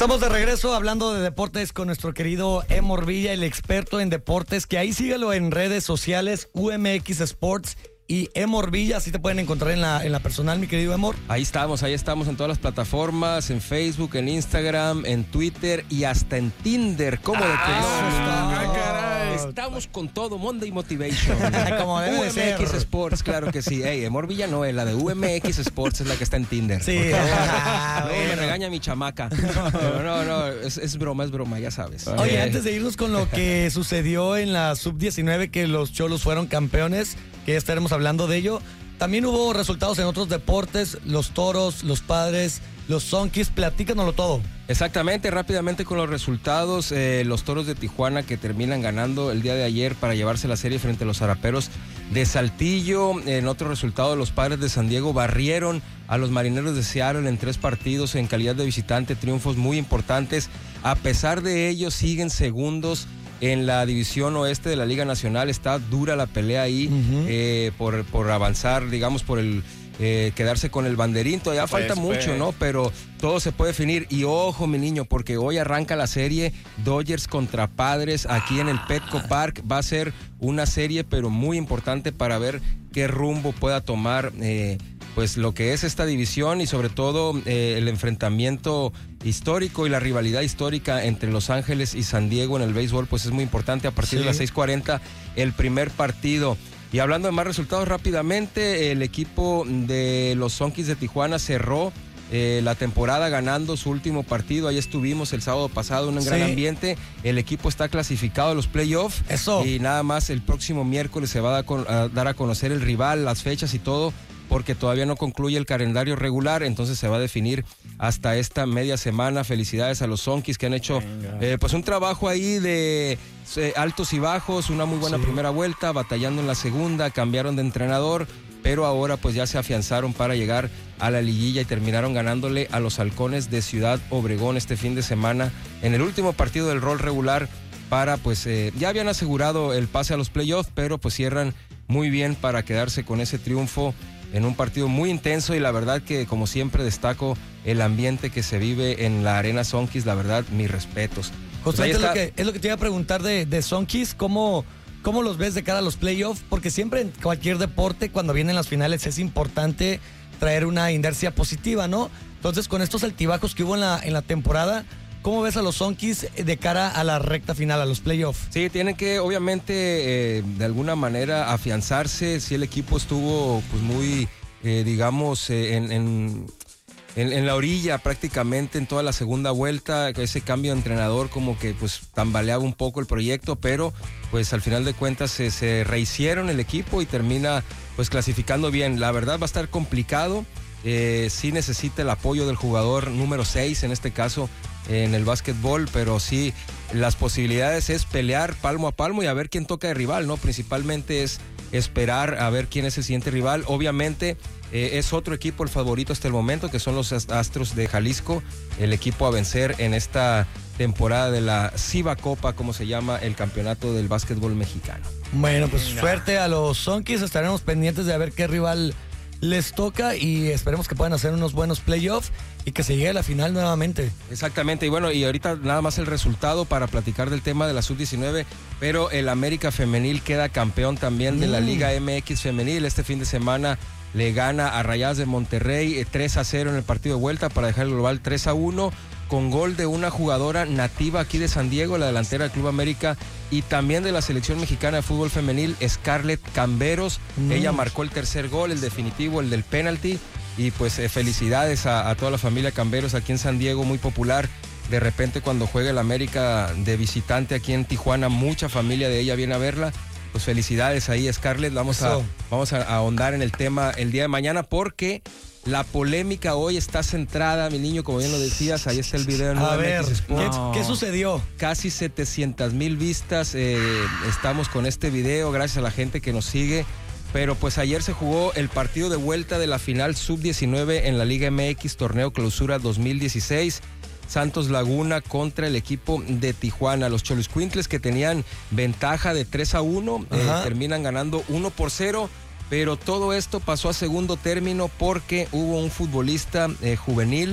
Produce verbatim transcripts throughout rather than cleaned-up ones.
Estamos de regreso hablando de deportes con nuestro querido Emor Villa, el experto en deportes, que ahí síguelo en redes sociales, U M X Sports y Emor Villa, así te pueden encontrar en la, en la personal, mi querido Emor. Ahí estamos, ahí estamos en todas las plataformas, en Facebook, en Instagram, en Twitter y hasta en Tinder. ¿Cómo de que Ah, no? caray. Estamos con todo, Monday Motivation. Como debe de U M X ser. Sports, claro que sí. Ey, Emor Villa no, la de U M X Sports es la que está en Tinder. Sí. Ah, Luego me bueno. regaña mi chamaca. Pero no, no, es, es broma, es broma, ya sabes. Oye, Eh, antes de irnos con lo que sucedió en la sub diecinueve, que los Cholos fueron campeones, que ya estaremos hablando de ello, también hubo resultados en otros deportes, los Toros, los Padres, los Zonkis, platícanoslo todo. Exactamente, rápidamente con los resultados, eh, los Toros de Tijuana que terminan ganando el día de ayer para llevarse la serie frente a los Zaraperos de Saltillo. En otro resultado, los Padres de San Diego barrieron a los Marineros de Seattle en tres partidos en calidad de visitante, triunfos muy importantes. A pesar de ello, siguen segundos en la división oeste de la Liga Nacional. Está dura la pelea ahí uh-huh. eh, por, por avanzar, digamos, por el eh, quedarse con el banderín. Todavía pues, falta mucho, pues. ¿no? Pero todo se puede definir. Y ojo, mi niño, porque hoy arranca la serie Dodgers contra Padres aquí en el Petco Park. Va a ser una serie, pero muy importante para ver qué rumbo pueda tomar eh, pues lo que es esta división y sobre todo eh, el enfrentamiento histórico y la rivalidad histórica entre Los Ángeles y San Diego en el béisbol, pues es muy importante. A partir sí. de las seis cuarenta el primer partido. Y hablando de más resultados rápidamente, el equipo de los Zonkis de Tijuana cerró eh, la temporada ganando su último partido. Ahí estuvimos el sábado pasado en un sí. gran ambiente. El equipo está clasificado a los playoffs. Eso. Y nada más el próximo miércoles se va a dar, con, a dar a conocer el rival, las fechas y todo, porque todavía no concluye el calendario regular, entonces se va a definir hasta esta media semana. Felicidades a los Zonkis que han hecho eh, pues un trabajo ahí de eh, altos y bajos, una muy buena sí. primera vuelta, batallando en la segunda, cambiaron de entrenador, pero ahora pues ya se afianzaron para llegar a la liguilla y terminaron ganándole a los Halcones de Ciudad Obregón este fin de semana en el último partido del rol regular para pues eh, ya habían asegurado el pase a los playoffs, pero pues cierran muy bien para quedarse con ese triunfo en un partido muy intenso. Y la verdad que, como siempre, destaco el ambiente que se vive en la Arena Zonkis. La verdad, mis respetos. José, pues es, lo que, es lo que te iba a preguntar de, de Zonkis, ¿cómo, ¿cómo los ves de cara a los playoffs? Porque siempre en cualquier deporte, cuando vienen las finales, es importante traer una inercia positiva, ¿no? Entonces, con estos altibajos que hubo en la, en la temporada, ¿cómo ves a los Zonkis de cara a la recta final, a los playoffs? Sí, tienen que obviamente eh, de alguna manera afianzarse. Si el equipo estuvo pues muy, eh, digamos, eh, en, en, en, en la orilla prácticamente en toda la segunda vuelta, ese cambio de entrenador como que pues tambaleaba un poco el proyecto, pero pues al final de cuentas se, se rehicieron el equipo y termina pues clasificando bien. La verdad va a estar complicado. Eh, sí necesita el apoyo del jugador número seis, en este caso en el básquetbol, pero sí las posibilidades es pelear palmo a palmo y a ver quién toca de rival, ¿no? Principalmente es esperar a ver quién es el siguiente rival. Obviamente eh, es otro equipo el favorito hasta el momento, que son los Astros de Jalisco, el equipo a vencer en esta temporada de la Ciba Copa, como se llama el campeonato del básquetbol mexicano. Bueno, pues suerte a los Zonkis, estaremos pendientes de a ver qué rival les toca y esperemos que puedan hacer unos buenos playoffs y que se llegue a la final nuevamente. Exactamente, y bueno, y ahorita nada más el resultado para platicar del tema de la sub diecinueve, pero el América Femenil queda campeón también de mm. la Liga M X Femenil. Este fin de semana le gana a Rayadas de Monterrey eh, tres a cero en el partido de vuelta para dejar el global tres a uno, con gol de una jugadora nativa aquí de San Diego, la delantera del Club América, y también de la selección mexicana de fútbol femenil, Scarlett Camberos. Mm. Ella marcó el tercer gol, el definitivo, el del penalti, y pues eh, felicidades a, a toda la familia Camberos aquí en San Diego, muy popular. De repente cuando juega el América de visitante aquí en Tijuana, mucha familia de ella viene a verla. Pues felicidades ahí, Scarlett. Vamos a, vamos a ahondar en el tema el día de mañana, porque la polémica hoy está centrada, mi niño, como bien lo decías, ahí está el video en A ver, ¿qué, no. ¿qué sucedió? Casi setecientas mil vistas, eh, estamos con este video, gracias a la gente que nos sigue. Pero pues ayer se jugó el partido de vuelta de la final sub diecinueve en la Liga M X, torneo clausura dos mil dieciséis. Santos Laguna contra el equipo de Tijuana. Los Xoloitzcuintles, que tenían ventaja de tres a uno, eh, terminan ganando uno por cero. Pero todo esto pasó a segundo término porque hubo un futbolista eh, juvenil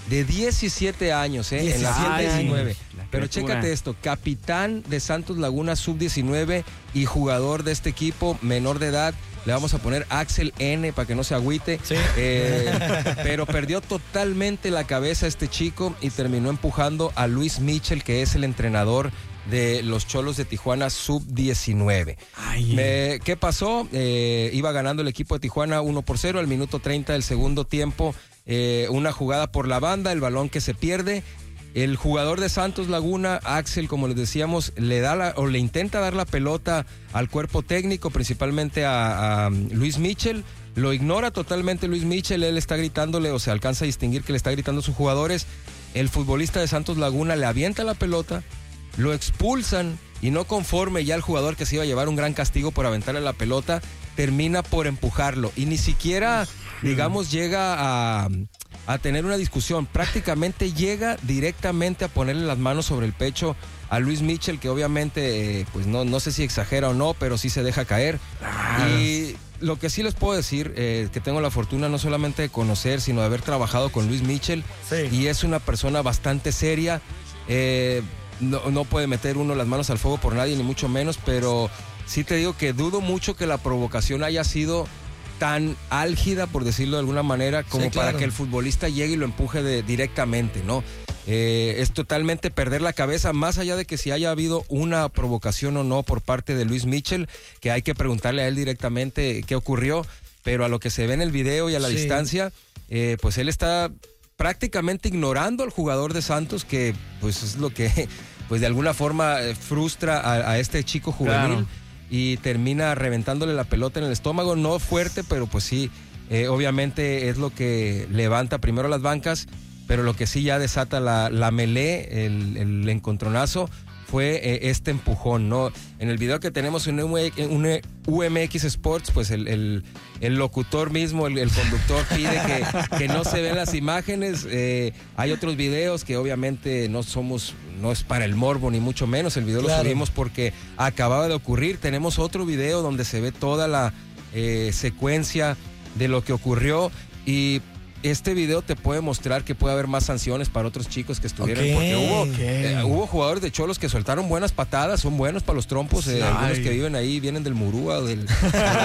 de diecisiete años, ¿eh? En la sub diecinueve. Pero chécate esto, capitán de Santos Laguna sub diecinueve y jugador de este equipo menor de edad. Le vamos a poner Axel N para que no se agüite. Sí. Eh, pero perdió totalmente la cabeza este chico y terminó empujando a Luis Mitchell, que es el entrenador de los Cholos de Tijuana sub diecinueve. Me, ¿Qué pasó? Eh, iba ganando el equipo de Tijuana uno por cero al minuto treinta del segundo tiempo. Eh, una jugada por la banda, el balón que se pierde. El jugador de Santos Laguna, Axel, como les decíamos, le da la, o le intenta dar la pelota al cuerpo técnico, principalmente a, a Luis Mitchell. Lo ignora totalmente Luis Mitchell, él está gritándole, o se alcanza a distinguir que le está gritando a sus jugadores. El futbolista de Santos Laguna le avienta la pelota, lo expulsan y no conforme ya el jugador que se iba a llevar un gran castigo por aventarle la pelota, termina por empujarlo y ni siquiera, digamos, llega a, a tener una discusión. Prácticamente llega directamente a ponerle las manos sobre el pecho a Luis Mitchell, que obviamente, eh, pues no, no sé si exagera o no, pero sí se deja caer. Ah. Y lo que sí les puedo decir, eh, que tengo la fortuna no solamente de conocer, sino de haber trabajado con Luis Mitchell, sí. Y es una persona bastante seria. Eh, no, no puede meter uno las manos al fuego por nadie, ni mucho menos, pero sí te digo que dudo mucho que la provocación haya sido tan álgida, por decirlo de alguna manera, como sí, claro, para que el futbolista llegue y lo empuje de, directamente, ¿no? Eh, es totalmente perder la cabeza, más allá de que si haya habido una provocación o no por parte de Luis Mitchell, que hay que preguntarle a él directamente qué ocurrió, pero a lo que se ve en el video y a la sí. distancia, eh, pues él está prácticamente ignorando al jugador de Santos, que pues es lo que pues de alguna forma eh, frustra a, a este chico juvenil. Claro. Y termina reventándole la pelota en el estómago, no fuerte, pero pues sí, eh, obviamente es lo que levanta primero las bancas, pero lo que sí ya desata la, la melé, el, el encontronazo, fue eh, este empujón, ¿no? En el video que tenemos en un U M X Sports, pues el, el, el locutor mismo, el, el conductor pide que, que no se vean las imágenes. Eh, hay otros videos que obviamente no somos, no es para el morbo ni mucho menos, el video claro. lo subimos porque acababa de ocurrir. Tenemos otro video donde se ve toda la eh, secuencia de lo que ocurrió y este video te puede mostrar que puede haber más sanciones para otros chicos que estuvieron, okay, porque hubo, okay. eh, hubo jugadores de Cholos que soltaron buenas patadas, son buenos para los trompos, eh, algunos que viven ahí vienen del Murúa o del, o de,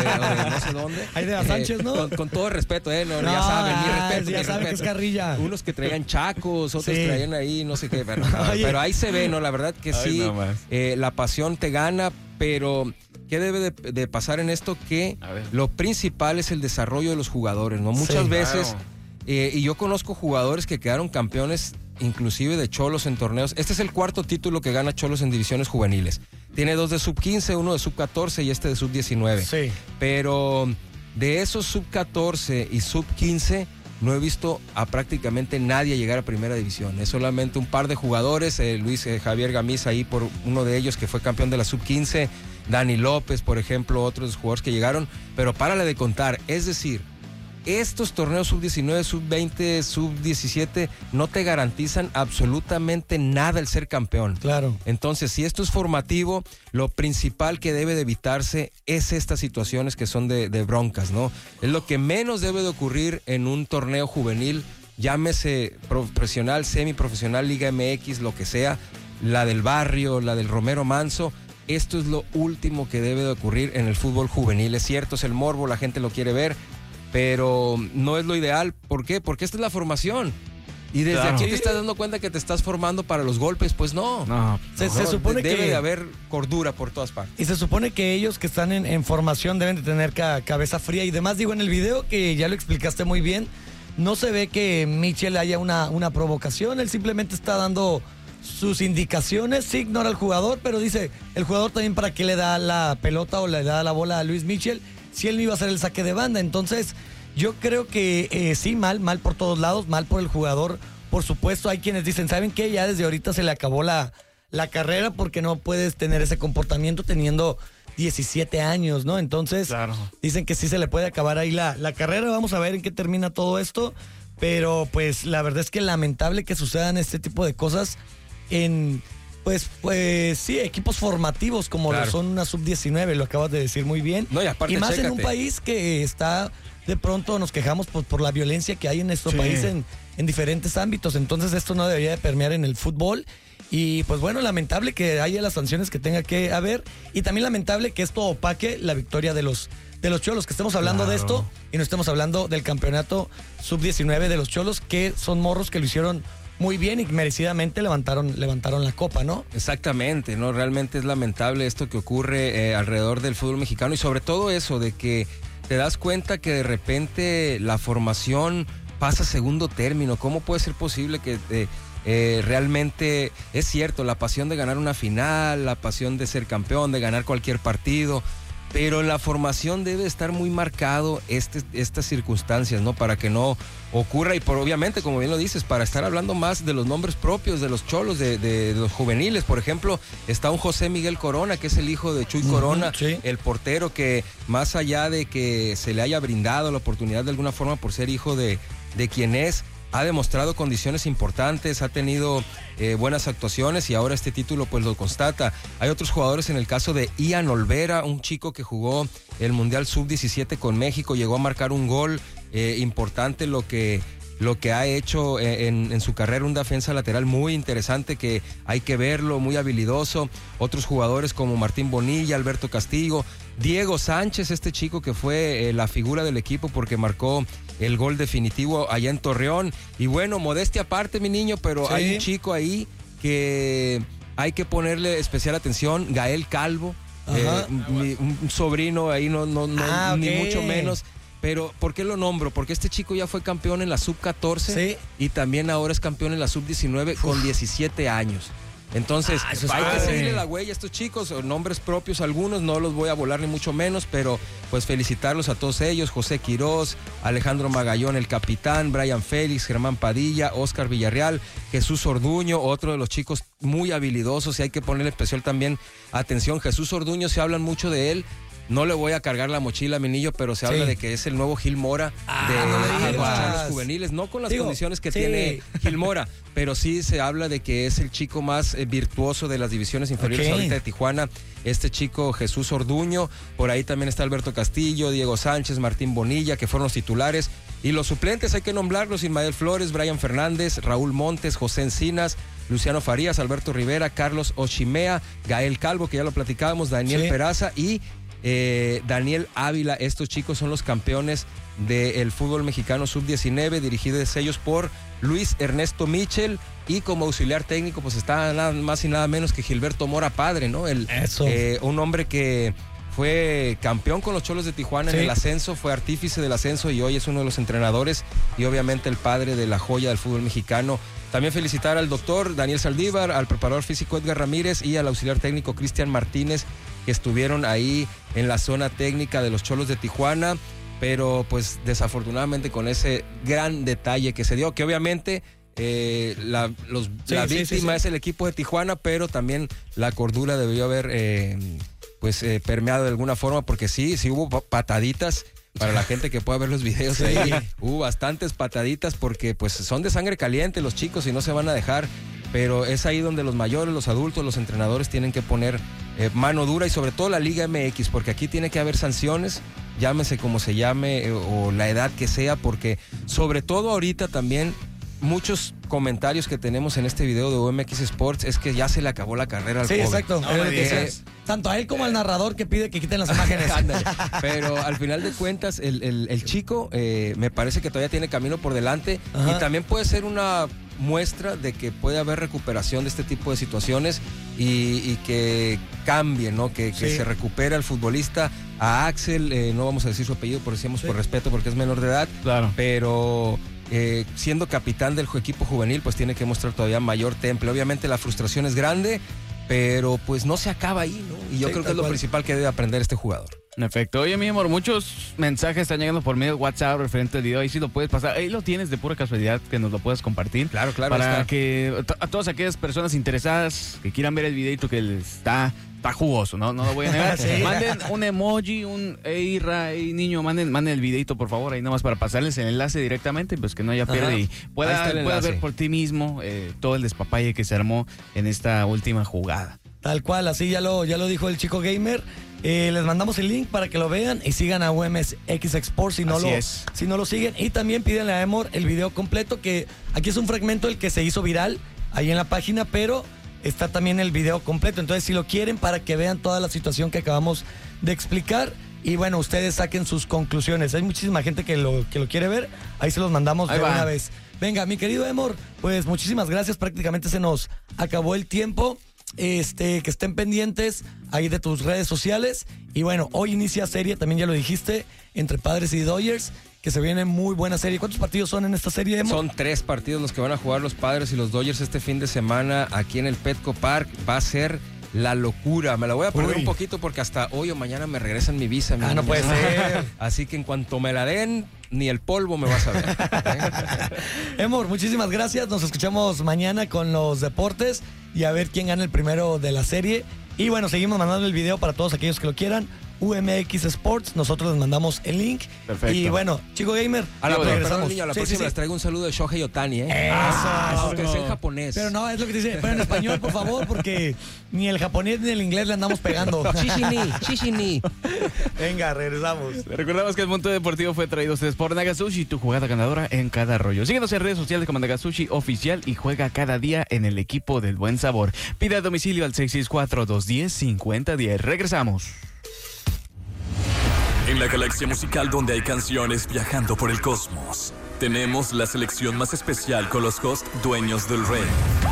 o de no sé dónde. Hay de Sánchez, ¿no? Eh, con, con todo respeto, eh, no, no, ya saben, mi respeto, ya mi saben respeto. Que es carrilla. Unos que traían chacos, otros sí. traían ahí no sé qué, pero, no, pero ahí se ve, ¿no? La verdad que sí, no eh, la pasión te gana, pero ¿qué debe de, de pasar en esto? Que lo principal es el desarrollo de los jugadores, ¿no? Muchas sí, veces... Claro. Eh, y yo conozco jugadores que quedaron campeones inclusive de Cholos en torneos. Este es el cuarto título que gana Cholos en divisiones juveniles. Tiene dos de sub quince, uno de sub catorce y este de sub diecinueve. Sí. Pero de esos sub catorce y sub quince no he visto a prácticamente nadie llegar a primera división. Es solamente un par de jugadores, eh, Luis eh, Javier Gamiz ahí por uno de ellos que fue campeón de la sub quince, Dani López, por ejemplo, otros jugadores que llegaron, pero párale de contar. Es decir, estos torneos sub diecinueve, sub veinte, sub diecisiete no te garantizan absolutamente nada el ser campeón. Claro. Entonces, si esto es formativo, lo principal que debe de evitarse es estas situaciones que son de, de broncas, ¿no? Es lo que menos debe de ocurrir en un torneo juvenil, llámese profesional, semiprofesional, Liga M X, lo que sea, la del barrio, la del Romero Manso. Esto es lo último que debe de ocurrir en el fútbol juvenil. Es cierto, es el morbo, la gente lo quiere ver, pero no es lo ideal. ¿Por qué? Porque esta es la formación. Y desde claro. aquí te estás dando cuenta que te estás formando para los golpes. Pues no. No, se, no, se supone debe que de haber cordura por todas partes. Y se supone que ellos que están en, en formación deben de tener ca, cabeza fría. Y demás, digo, en el video que ya lo explicaste muy bien, no se ve que Mitchell haya una, una provocación. Él simplemente está dando sus indicaciones, sí ignora al jugador, pero dice, el jugador también para qué le da la pelota o le da la bola a Luis Mitchell si él no iba a hacer el saque de banda. Entonces yo creo que eh, sí, mal, mal por todos lados, mal por el jugador, por supuesto. Hay quienes dicen, ¿saben qué? Ya desde ahorita se le acabó la, la carrera porque no puedes tener ese comportamiento teniendo diecisiete años, ¿no? Entonces claro. dicen que sí se le puede acabar ahí la, la carrera. Vamos a ver en qué termina todo esto, pero pues la verdad es que lamentable que sucedan este tipo de cosas en, pues, pues sí, equipos formativos como claro. lo son una sub diecinueve, lo acabas de decir muy bien. No, y aparte, y más chécate. en un país que está, de pronto nos quejamos por, por la violencia que hay en nuestro sí. país en, en diferentes ámbitos. Entonces esto no debería de permear en el fútbol. Y pues bueno, lamentable que haya las sanciones que tenga que haber. Y también lamentable que esto opaque la victoria de los, de los Cholos, que estemos hablando claro. de esto y no estemos hablando del campeonato sub diecinueve de los Cholos, que son morros que lo hicieron muy bien y merecidamente levantaron, levantaron la copa, ¿no? Exactamente, ¿no? Realmente es lamentable esto que ocurre eh, alrededor del fútbol mexicano y sobre todo eso de que te das cuenta que de repente la formación pasa a segundo término. ¿Cómo puede ser posible que eh, eh, realmente es cierto, la pasión de ganar una final, la pasión de ser campeón, de ganar cualquier partido, pero en la formación debe estar muy marcado este, estas circunstancias, ¿no? Para que no ocurra y por obviamente, como bien lo dices, para estar hablando más de los nombres propios de los Cholos, de, de, de los juveniles. Por ejemplo, está un José Miguel Corona, que es el hijo de Chuy Corona, uh-huh, sí. el portero que más allá de que se le haya brindado la oportunidad de alguna forma por ser hijo de, de quien es, ha demostrado condiciones importantes, ha tenido eh, buenas actuaciones y ahora este título pues lo constata. Hay otros jugadores en el caso de Ian Olvera, un chico que jugó el Mundial sub diecisiete con México, llegó a marcar un gol eh, importante, lo que, lo que ha hecho en, en su carrera, un defensa lateral muy interesante que hay que verlo, muy habilidoso. Otros jugadores como Martín Bonilla, Alberto Castillo, Diego Sánchez, este chico que fue eh, la figura del equipo porque marcó el gol definitivo allá en Torreón. Y bueno, modestia aparte, mi niño, pero sí. hay un chico ahí que hay que ponerle especial atención, Gael Calvo, eh, mi, un sobrino ahí, no, no, no ah, ni okay. mucho menos. Pero, ¿por qué lo nombro? Porque este chico ya fue campeón en la sub catorce ¿sí? y también ahora es campeón en la sub diecinueve Uf. con diecisiete años. Entonces, ah, hay padre. que seguirle la huella a estos chicos, nombres propios algunos, no los voy a volar ni mucho menos, pero pues felicitarlos a todos ellos, José Quirós, Alejandro Magallón, el capitán, Brian Félix, Germán Padilla, Oscar Villarreal, Jesús Orduño, otro de los chicos muy habilidosos y hay que ponerle especial también atención. Jesús Orduño, se hablan mucho de él. No le voy a cargar la mochila a mi niño, pero se sí. habla de que es el nuevo Gil Mora ah, de, no de los Cholos juveniles, no con las Digo, condiciones que sí. tiene Gil Mora, pero sí se habla de que es el chico más eh, virtuoso de las divisiones inferiores okay. ahorita de Tijuana, este chico Jesús Orduño. Por ahí también está Alberto Castillo, Diego Sánchez, Martín Bonilla, que fueron los titulares, y los suplentes hay que nombrarlos: Ismael Flores, Brian Fernández, Raúl Montes, José Encinas, Luciano Farías, Alberto Rivera, Carlos Ochimea, Gael Calvo, que ya lo platicábamos, Daniel sí. Peraza y Eh, Daniel Ávila. Estos chicos son los campeones del fútbol mexicano sub diecinueve, dirigidos ellos por Luis Ernesto Michel, y como auxiliar técnico pues está nada más y nada menos que Gilberto Mora padre, ¿no? El, Eso. Eh, un hombre que fue campeón con los Cholos de Tijuana sí. en el ascenso, fue artífice del ascenso y hoy es uno de los entrenadores y obviamente el padre de la joya del fútbol mexicano. También felicitar al doctor Daniel Saldívar, al preparador físico Edgar Ramírez y al auxiliar técnico Cristian Martínez, que estuvieron ahí en la zona técnica de los Cholos de Tijuana, pero pues desafortunadamente con ese gran detalle que se dio, que obviamente eh, la, los, sí, la sí, víctima sí, sí. es el equipo de Tijuana, pero también la cordura debió haber eh, pues eh, permeado de alguna forma, porque sí, sí hubo pataditas. Para la gente que pueda ver los videos sí. ahí, hubo bastantes pataditas porque pues son de sangre caliente los chicos y no se van a dejar, pero es ahí donde los mayores, los adultos, los entrenadores tienen que poner eh, mano dura, y sobre todo la Liga M X, porque aquí tiene que haber sanciones, llámese como se llame eh, o la edad que sea, porque sobre todo ahorita también muchos comentarios que tenemos en este video de O M X Sports es que ya se le acabó la carrera al sí, joven. Exacto. No, eh, tanto a él como al narrador que pide que quiten las imágenes. Pero al final de cuentas, el, el, el chico eh, me parece que todavía tiene camino por delante. Ajá. Y también puede ser una muestra de que puede haber recuperación de este tipo de situaciones y, y que cambie, ¿no? Que, que sí. se recupere al futbolista, a Axel, eh, no vamos a decir su apellido, por decimos sí. por respeto porque es menor de edad, claro. pero eh, siendo capitán del equipo juvenil, pues tiene que mostrar todavía mayor temple. Obviamente la frustración es grande, pero pues no se acaba ahí, ¿no? Y yo sí, creo que es lo cual. principal que debe aprender este jugador. En efecto. Oye, mi amor, muchos mensajes están llegando por medio de WhatsApp referente al video. Ahí sí lo puedes pasar. Ahí lo tienes de pura casualidad, que nos lo puedas compartir. Claro, claro. Para está. que a todas aquellas personas interesadas que quieran ver el videito que les está... Está jugoso, ¿no? No lo voy a negar. Sí. Manden un emoji, un hey, ra, hey, niño, manden, manden el videito, por favor, ahí nomás para pasarles el enlace directamente, pues que no haya pierde y puedas pueda ver por ti mismo eh, todo el despapalle que se armó en esta última jugada. Tal cual, así ya lo, ya lo dijo el chico gamer. Eh, les mandamos el link para que lo vean y sigan a U M X Sports si no, Así lo, es. si no lo siguen. Y también pídenle a Emor el video completo, que aquí es un fragmento el que se hizo viral ahí en la página, pero está también el video completo. Entonces, si lo quieren, para que vean toda la situación que acabamos de explicar. Y bueno, ustedes saquen sus conclusiones. Hay muchísima gente que lo, que lo quiere ver. Ahí se los mandamos Ahí de va. una vez. Venga, mi querido Emor, pues muchísimas gracias. Prácticamente se nos acabó el tiempo. Este, que estén pendientes ahí de tus redes sociales. Y bueno, hoy inicia serie, también ya lo dijiste, entre Padres y Dodgers, que se viene muy buena serie. ¿Cuántos partidos son en esta serie, Emo? Son tres partidos los que van a jugar los Padres y los Dodgers este fin de semana aquí en el Petco Park. Va a ser la locura. Me la voy a perder Uy. un poquito porque hasta hoy o mañana me regresan mi visa. Mi Ah, no niño. puede ser. Así que en cuanto me la den, ni el polvo me vas a ver. Emor, muchísimas gracias. Nos escuchamos mañana con los deportes y a ver quién gana el primero de la serie. Y bueno, seguimos mandando el video para todos aquellos que lo quieran. U M X Sports, nosotros les mandamos el link. Perfecto. Y bueno, Chico Gamer, A la, regresamos. perdón, niño, a la Sí, próxima sí, sí. les traigo un saludo de Shohei Ohtani, ¿eh? Eso, Ah, eso. que es en japonés. Pero no, es lo que te dice. Pero en español, por favor, porque ni el japonés ni el inglés le andamos pegando. Shishini, shishini. Venga, regresamos. Le recordamos que el Punto Deportivo fue traído a ustedes por Nagasushi, tu jugada ganadora en cada rollo. Síguenos en redes sociales como Nagasushi Oficial y juega cada día en el equipo del buen sabor. Pide a domicilio al seis seis cuatro, dos uno cero, cinco cero uno cero. Regresamos. En la galaxia musical donde hay canciones viajando por el cosmos, tenemos la selección más especial con los hosts dueños del rey.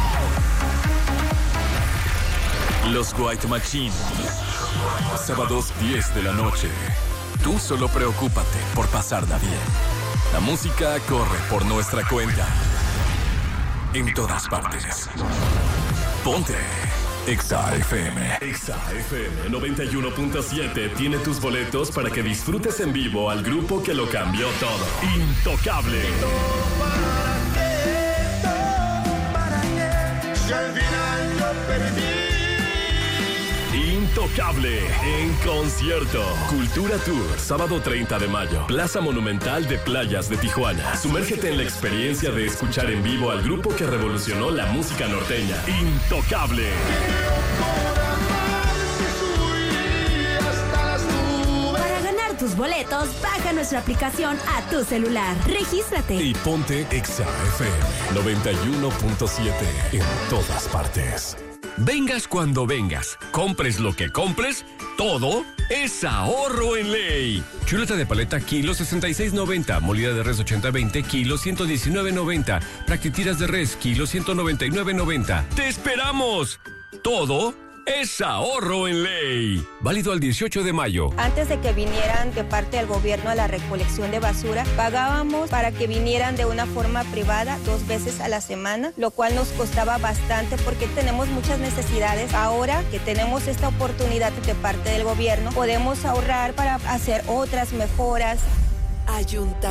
Los White Machine. Sábados diez de la noche. Tú solo preocúpate por pasarla bien. La música corre por nuestra cuenta. En todas partes. Ponte Exa F M. Exa F M noventa y uno punto siete tiene tus boletos para que disfrutes en vivo al grupo que lo cambió todo. Intocable. Intocable en concierto. Cultura Tour, sábado treinta de mayo, Plaza Monumental de Playas de Tijuana. Sumérgete en la experiencia de escuchar en vivo al grupo que revolucionó la música norteña. Intocable. Para ganar tus boletos, baja nuestra aplicación a tu celular. Regístrate. Y ponte Exa F M noventa y uno punto siete en todas partes. Vengas cuando vengas, compres lo que compres, todo es ahorro en ley. Chuleta de paleta kilo sesenta y seis noventa, molida de res ochenta veinte kilo ciento diecinueve noventa, practitiras de res kilo ciento noventa y nueve noventa. ¡Te esperamos! Todo es ahorro en ley. Válido al dieciocho de mayo. Antes de que vinieran de parte del gobierno a la recolección de basura, pagábamos para que vinieran de una forma privada dos veces a la semana, lo cual nos costaba bastante porque tenemos muchas necesidades. Ahora que tenemos esta oportunidad de parte del gobierno, podemos ahorrar para hacer otras mejoras. Ayuntamiento.